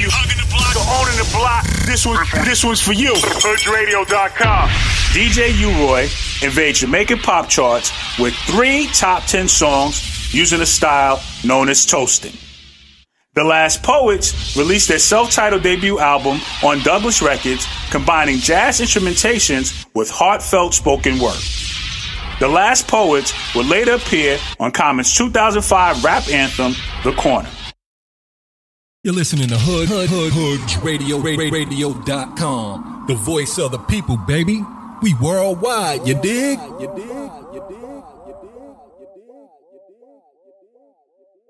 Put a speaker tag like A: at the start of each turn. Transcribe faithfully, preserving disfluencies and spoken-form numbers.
A: you hugging the block or owning the block, this one, this one's for you. Hood Radio dot com. D J U-Roy invades Jamaican pop charts with three top ten songs using a style known as toasting. The Last Poets released their self-titled debut album on Douglas Records, combining jazz instrumentations with heartfelt spoken word. The Last Poets would later appear on Common's two thousand five rap anthem, The Corner.
B: You're listening to Hood, Hood, Hood, Hood Radio, Radio dot com. The voice of the people, baby. We worldwide, you dig? You dig?